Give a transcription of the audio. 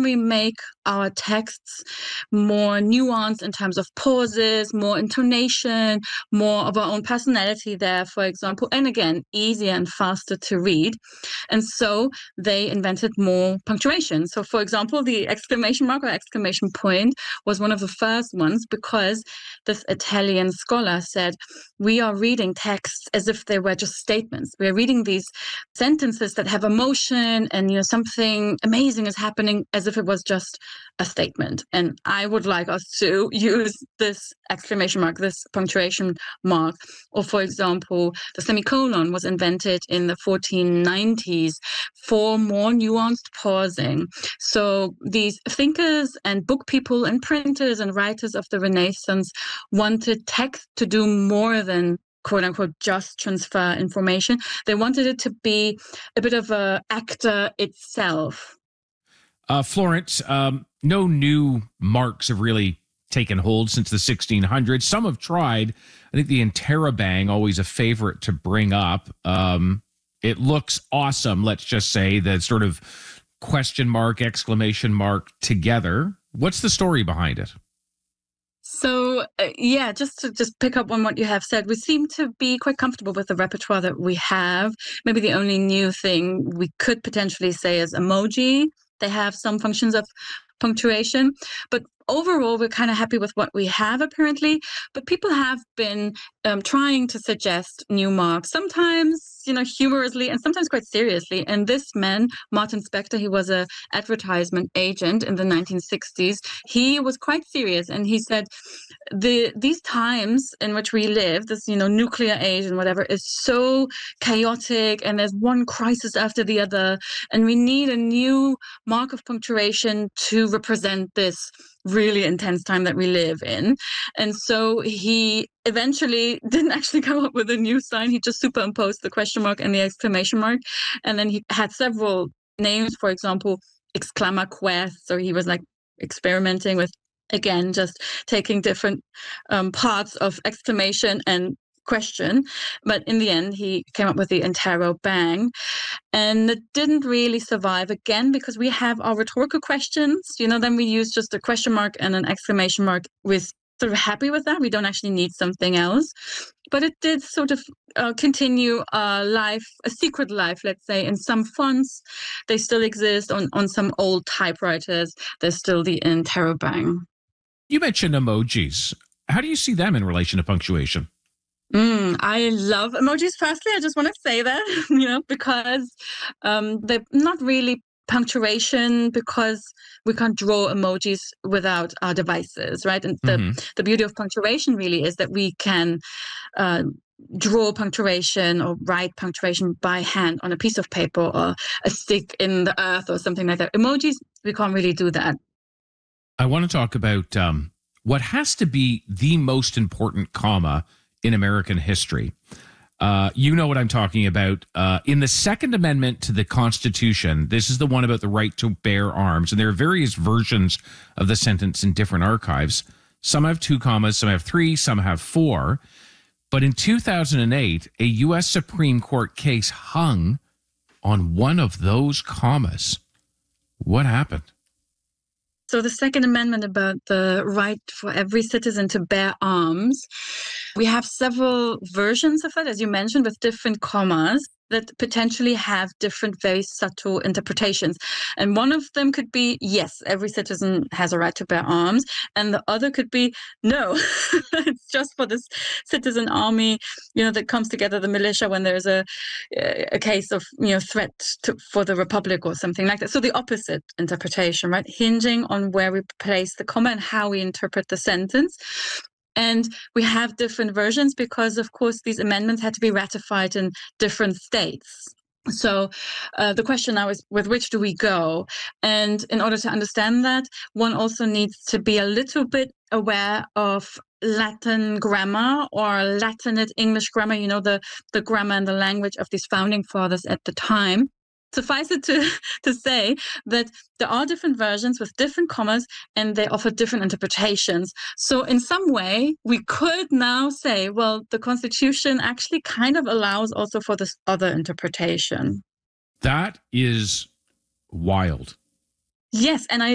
we make our texts more nuanced in terms of pauses, more intonation, more of our own personality there, for example, and again, easier and faster to read. And so they invented more punctuation. So, for example, the exclamation mark or exclamation point was one of the first ones because this Italian scholar said, we are reading texts as if they were just statements. We are reading these sentences that have emotion and, something amazing is happening as if it was just a statement. And I would like us to use this exclamation mark, this punctuation mark. Or, for example, the semicolon was invented in the 1490s for more nuanced pausing. So these thinkers and book people and printers and writers of the Renaissance wanted text to do more than quote unquote just transfer information. They wanted it to be a bit of an actor itself. Florence, no new marks have really taken hold since the 1600s. Some have tried. I think the interrobang, always a favorite to bring up. It looks awesome, let's just say, the sort of question mark, exclamation mark together. What's the story behind it? So, just to pick up on what you have said, we seem to be quite comfortable with the repertoire that we have. Maybe the only new thing we could potentially say is emoji. They have some functions of punctuation, but overall, we're kind of happy with what we have, apparently. But people have been trying to suggest new marks, sometimes, humorously and sometimes quite seriously. And this man, Martin Spector, he was an advertisement agent in the 1960s. He was quite serious. And he said, these times in which we live, this, nuclear age and whatever, is so chaotic. And there's one crisis after the other. And we need a new mark of punctuation to represent this really intense time that we live in. And so he eventually didn't actually come up with a new sign. He just superimposed the question mark and the exclamation mark. And then he had several names, for example, exclamaquest. So he was like experimenting with, again, just taking different parts of exclamation and question. But in the end, he came up with the interrobang. And it didn't really survive again because we have our rhetorical questions. Then we use just a question mark and an exclamation mark. We're sort of happy with that. We don't actually need something else. But it did sort of continue a secret life, let's say, in some fonts. They still exist on some old typewriters. There's still the interrobang. You mentioned emojis. How do you see them in relation to punctuation? I love emojis. Firstly, I just want to say that, because they're not really punctuation because we can't draw emojis without our devices, right? And the beauty of punctuation really is that we can draw punctuation or write punctuation by hand on a piece of paper or a stick in the earth or something like that. Emojis, we can't really do that. I want to talk about what has to be the most important comma in American history. You know what I'm talking about. In the Second Amendment to the Constitution, this is the one about the right to bear arms, and there are various versions of the sentence in different archives. Some have 2 commas, some have 3, some have 4. But in 2008, a U.S. Supreme Court case hung on one of those commas. What happened? So the Second Amendment about the right for every citizen to bear arms, we have several versions of it, as you mentioned, with different commas that potentially have different, very subtle interpretations. And one of them could be, yes, every citizen has a right to bear arms. And the other could be, no, it's just for this citizen army, that comes together, the militia, when there's a case of, threat for the republic or something like that. So the opposite interpretation, right? Hinging on where we place the comma and how we interpret the sentence. And we have different versions because, of course, these amendments had to be ratified in different states. So the question now is, with which do we go? And in order to understand that, one also needs to be a little bit aware of Latin grammar or Latinate English grammar, the grammar and the language of these founding fathers at the time. Suffice it to say that there are different versions with different commas and they offer different interpretations. So in some way, we could now say, well, the Constitution actually kind of allows also for this other interpretation. That is wild. Yes, and I